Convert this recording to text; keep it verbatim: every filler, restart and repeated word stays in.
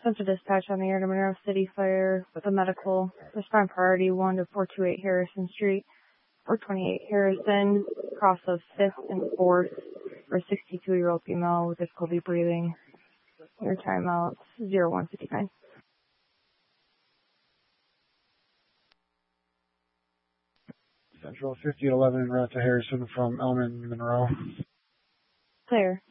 Central Dispatch on the air to Monroe City Fire with a medical. Respond priority one to four two eight Harrison Street, four twenty-eight Harrison, cross of fifth and fourth for a sixty-two-year-old female with difficulty breathing. Your timeout zero one fifty-nine. Central fifty eleven, route to Harrison from Elman, Monroe. Clear.